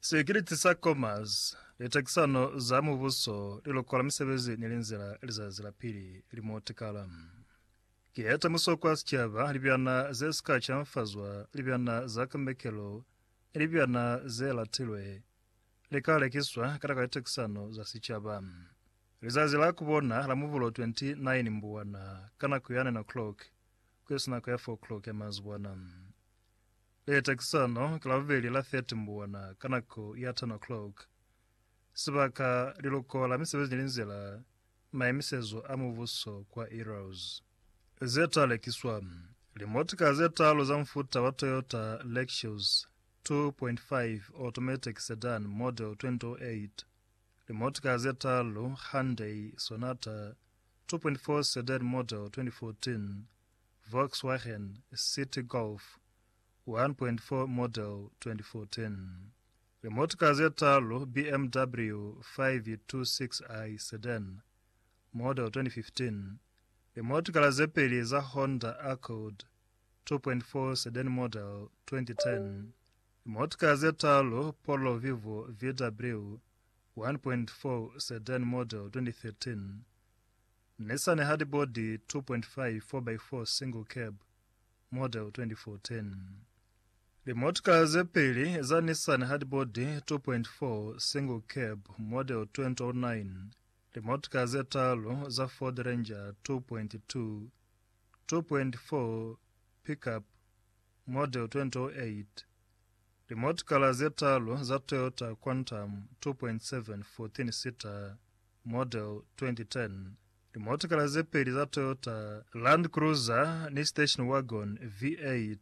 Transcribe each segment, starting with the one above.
Security sa Commerce litakisano za mubuso lilokola misebezi nilinzira elizazila pili limotekala. Kieta musoko asichaba libyana zeska chamfazwa libyana zakamekelo libyana zelatilwe likale kiswa kataka litakisano za sichaba. Lizazila kubona la muvulo 29 mbuwana kana kuyane na clock kwesina kwa 4 o'clock ya mazwana. Litakisano kilaveli la 30 mbuwana kana ku ya 10 o'clock. Sibaka lilokola misebezi nilinzira maemisezo amuvuso kwa Heroes. Zetale kiswa limotika zetalo za mfuta wa Toyota Lexus 2.5 automatic sedan model 2008. Limotika zetalo Hyundai Sonata 2.4 sedan model 2014. Volkswagen City Golf 1.4 model 2014. Limotika zetalo BMW 526i sedan model 2015. Limotika zepeli za Honda Accord 2.4 sedan model 2010. Limotika zetalo Polo Vivo VW 1.4 sedan model 2013. Nissan Hardbody 2.5 4x4 single cab model 2014. Limotika zepeli za Nissan Hardbody 2.4 single cab model 2009. Limotika zetalo za Ford Ranger 2.2 2.4 pickup model 2008. Limotika zetalo za Toyota Quantum 2.7 14-seater model 2010. Limotika zepeli za Toyota Land Cruiser ni station wagon V8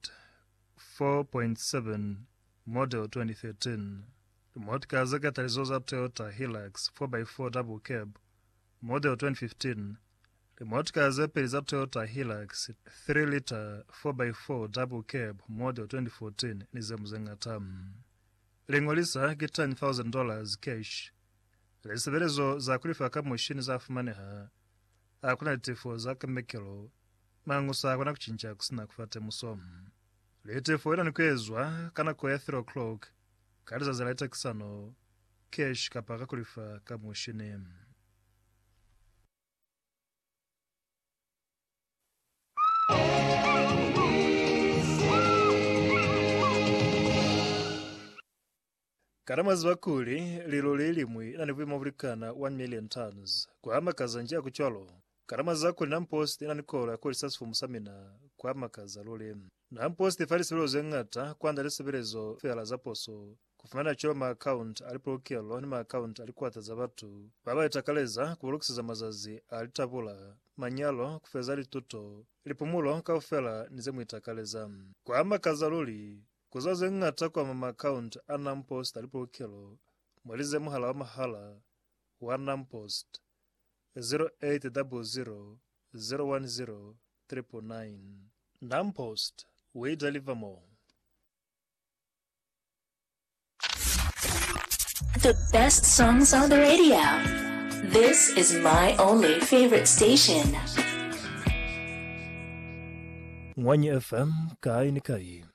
4.7 model 2013. Limotika zakatalizo za Toyota Hilux 4x4 double cab model 2015. Limotika zepeli za Toyota Hilux 3-liter 4x4 double cab model 2014 ni zemuzengatamu. Lingolisa kita $10,000 cash. Lisebelezo za kulifa kama mshini za afumaneha. Hakuna litifo za kamekelo. Mangusa kuna kuchincha kusina kufate musomu. Litifo ila nikwezwa kana kwa 3 o'clock. Kariza za laita kisano cash kapaka kulifa kama mshini. Karama zvakuli lilo lilimwi inanivuima vulikana 1 million tons. Kwa amakaza njia kucholo. Karama zakuli na mposti inanikola kuli sasifu musamina kwa amakaza lule. Na mposti fali sibilozo ngata kwa andale sibilezo fela za poso. Kufumana cholo ma-account alipolukelo ni ma-account alikuwata za batu. Baba itakaleza kubulukisa za mazazi alitabula. Manyalo kufeza lituto. Ilipumulo kaufela nizemu itakaleza. Kwa amakaza luli. Kuzaze ngata kwa ma-account anampost alipolukelo. Mwalize muhala wa mahala wa anampost 0800 010 999. Nampost, we deliver more. The best songs on the radio. This is my only favorite station. Mwanye FM, kai ni kai.